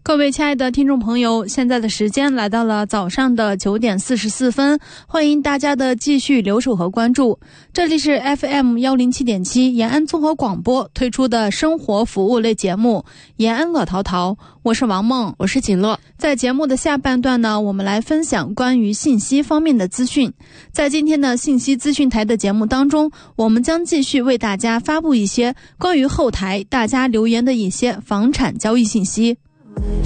各位亲爱的听众朋友，现在的时间来到了早上的9点44分，欢迎大家的继续留守和关注。这里是 FM 107.7延安综合广播推出的生活服务类节目延安乐淘淘，我是王梦， 我是锦乐。 在节目的下半段呢，我们来分享关于信息方面的资讯。在今天的信息资讯台的节目当中，我们将继续为大家发布一些关于后台大家留言的一些房产交易信息。